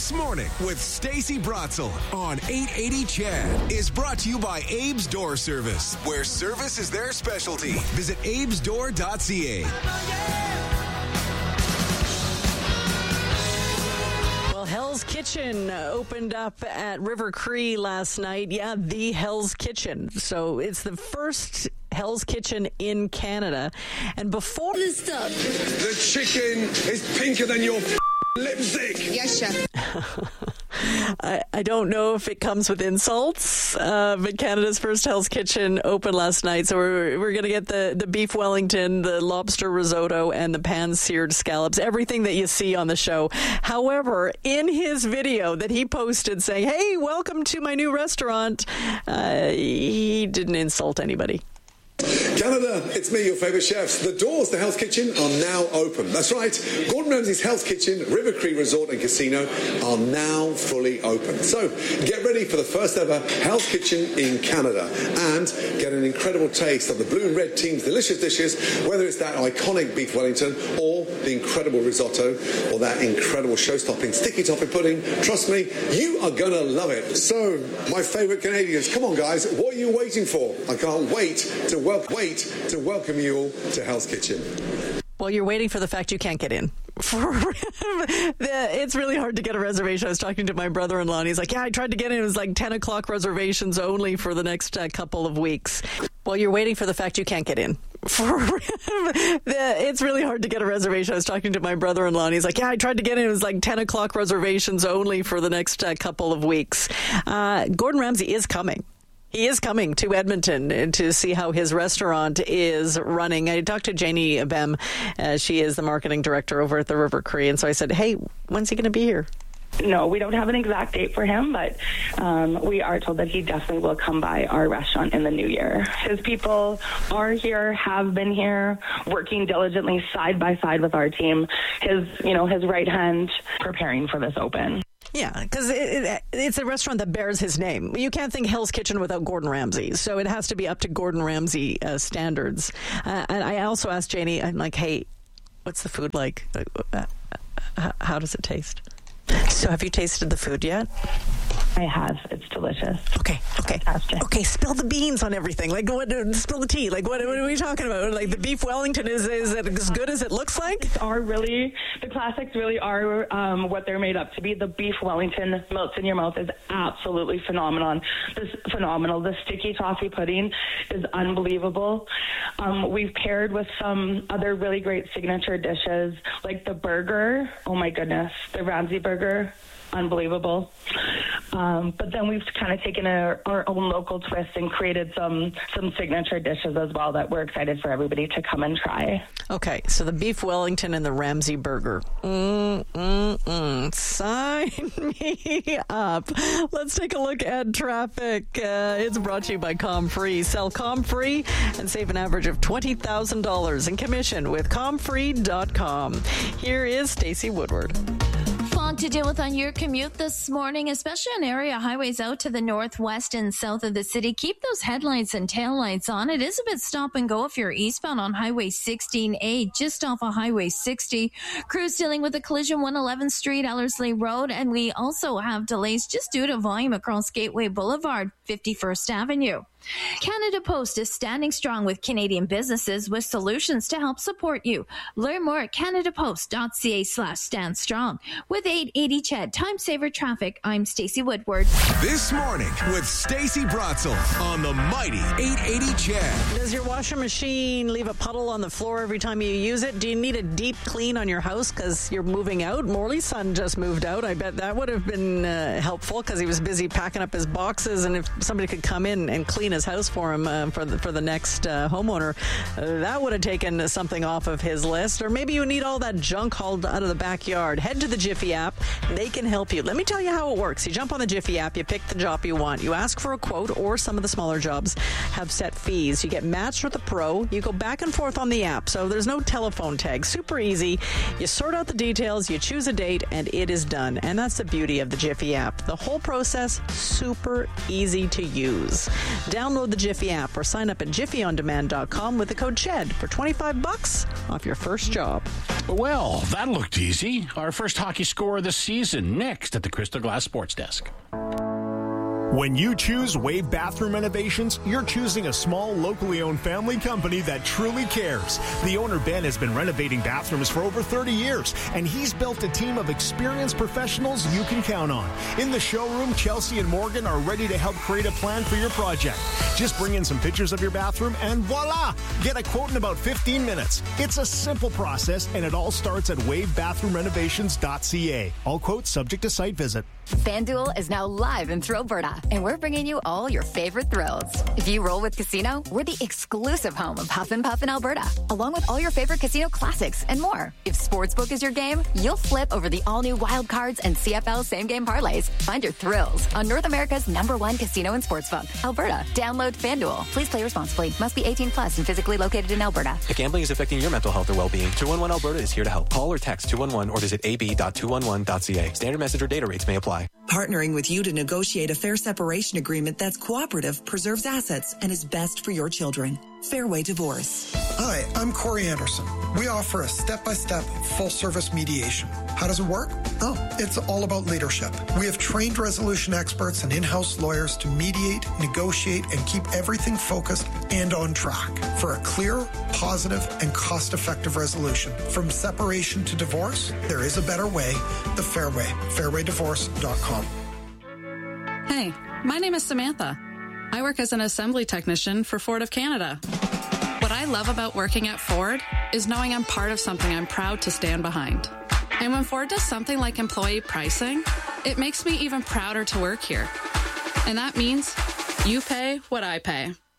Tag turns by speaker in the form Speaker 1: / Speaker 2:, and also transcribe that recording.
Speaker 1: This Morning with Stacey Bratzel on 880 CHED is brought to you by Abe's Door Service, where service is their specialty. Visit abesdoor.ca.
Speaker 2: Well, Hell's Kitchen opened up at River Cree last night. Yeah, the Hell's Kitchen. So it's the first Hell's Kitchen in Canada. And before this stuff,
Speaker 3: the chicken is pinker than your lipstick.
Speaker 4: Yes, chef.
Speaker 2: I don't know if it comes with insults, but Canada's first Hell's Kitchen opened last night. So we're going to get the beef Wellington, the lobster risotto, and the pan-seared scallops, everything that you see on the show. However, in his video that he posted saying, "Hey, welcome to my new restaurant," he didn't insult anybody.
Speaker 3: Canada, it's me, your favourite chefs. The doors to Hell's Kitchen are now open. That's right. Gordon Ramsay's Hell's Kitchen, River Cree Resort and Casino are now fully open. So get ready for the first ever Hell's Kitchen in Canada and get an incredible taste of the Blue and Red team's delicious dishes, whether it's that iconic beef Wellington or the incredible risotto or that incredible show-stopping sticky toffee pudding. Trust me, you are going to love it. So, my favourite Canadians, come on guys, what are you waiting for? I can't wait to welcome you all to Hell's Kitchen.
Speaker 2: Well, you're waiting for the fact you can't get in. It's really hard to get a reservation. I was talking to my brother-in-law, and he's like, yeah, I tried to get in. It was like 10 o'clock reservations only for the next couple of weeks. Well, you're waiting for the fact you can't get in. It's really hard to get a reservation. I was talking to my brother-in-law, and he's like, yeah, I tried to get in. It was like 10 o'clock reservations only for the next couple of weeks. Gordon Ramsay is coming. He is coming to Edmonton to see how his restaurant is running. I talked to Janie Bem. She is the marketing director over at the River Cree. And so I said, hey, when's he going to be here?
Speaker 5: No, we don't have an exact date for him, but we are told that he definitely will come by our restaurant in the new year. His people are here, have been here, working diligently side by side with our team. His right hand preparing for this open.
Speaker 2: Yeah, because it's a restaurant that bears his name. You can't think Hell's Kitchen without Gordon Ramsay, so it has to be up to Gordon Ramsay standards. And I also asked Janie, I'm like, hey, what's the food like? How does it taste? So have you tasted the food yet?
Speaker 5: I have. It's delicious.
Speaker 2: Okay.
Speaker 5: Fantastic.
Speaker 2: Okay, spill the beans on everything. Like, spill the tea. Like, what are we talking about? Like, the beef Wellington, is it as good as it looks like?
Speaker 5: The classics really are what they're made up to be. The beef Wellington melts in your mouth is absolutely phenomenal. The sticky toffee pudding is unbelievable. We've paired with some other really great signature dishes, like the burger. Oh my goodness, the Ramsay burger. Unbelievable. But then we've kind of taken our own local twist and created some signature dishes as well that we're excited for everybody to come and try.
Speaker 2: Okay, so the beef Wellington and the Ramsay burger. Sign me up. Let's take a look at traffic. It's brought to you by ComFree. Sell ComFree and save an average of $20,000 in commission with ComFree.com. Here is Stacey Woodward.
Speaker 6: Fog to deal with on your commute this morning, especially on area highways out to the northwest and south of the city. Keep those headlights and taillights on. It is a bit stop and go if you're eastbound on Highway 16A, just off of Highway 60. Crews dealing with a collision 111th Street, Ellerslie Road, and we also have delays just due to volume across Gateway Boulevard, 51st Avenue. Canada Post is standing strong with Canadian businesses with solutions to help support you. Learn more at canadapost.ca/stand strong. With 880 CHED Time Saver Traffic, I'm Stacey Woodward.
Speaker 1: This Morning with Stacey Bratzel on the mighty 880 CHED.
Speaker 2: Does your washer machine leave a puddle on the floor every time you use it? Do you need a deep clean on your house because you're moving out? Morley's son just moved out. I bet that would have been helpful because he was busy packing up his boxes, and if somebody could come in and clean his house for him for the next homeowner, that would have taken something off of his list. Or maybe you need all that junk hauled out of the backyard. Head to the Jiffy app. They can help you. Let me tell you how it works. You jump on the Jiffy app, you pick the job you want, you ask for a quote, or some of the smaller jobs have set fees. You get matched with a pro. You go back and forth on the app, so there's no telephone tag. Super easy. You sort out the details, you choose a date, and it is done. And that's the beauty of the Jiffy app. The whole process, super easy to use. download the Jiffy app or sign up at jiffyondemand.com with the code CHED for $25 off your first job.
Speaker 4: Well, that looked easy. Our first hockey score of the season next at the Crystal Glass Sports Desk.
Speaker 7: When you choose Wave Bathroom Renovations, you're choosing a small, locally owned family company that truly cares. The owner, Ben, has been renovating bathrooms for over 30 years, and he's built a team of experienced professionals you can count on. In the showroom, Chelsea and Morgan are ready to help create a plan for your project. Just bring in some pictures of your bathroom, and voila! Get a quote in about 15 minutes. It's a simple process, and it all starts at wavebathrooምrenovations.ca. All quotes subject to site visit.
Speaker 8: FanDuel is now live in Thrillberta, and we're bringing you all your favorite thrills. If you roll with Casino, we're the exclusive home of Huff and Puff in Alberta, along with all your favorite casino classics and more. If Sportsbook is your game, you'll flip over the all-new Wild Cards and CFL same-game parlays. Find your thrills on North America's #1 casino and sportsbook, Alberta. Download FanDuel. Please play responsibly. Must be 18 plus and physically located in Alberta.
Speaker 9: If gambling is affecting your mental health or well-being, 211 Alberta is here to help. Call or text 211 or visit ab.211.ca. Standard message or data rates may apply.
Speaker 10: Partnering with you to negotiate a fair separation agreement that's cooperative, preserves assets, and is best for your children. Fairway Divorce.
Speaker 11: Hi, I'm Corey Anderson. We offer a step-by-step, full-service mediation. How does it work? Oh, it's all about leadership. We have trained resolution experts and in-house lawyers to mediate, negotiate, and keep everything focused and on track for a clear, positive, and cost-effective resolution. From separation to divorce, there is a better way, the fair way. Fairwaydivorce.com.
Speaker 12: Hey, my name is Samantha. I work as an assembly technician for Ford of Canada. What I love about working at Ford is knowing I'm part of something I'm proud to stand behind. And when Ford does something like employee pricing, it makes me even prouder to work here. And that means you pay what I pay.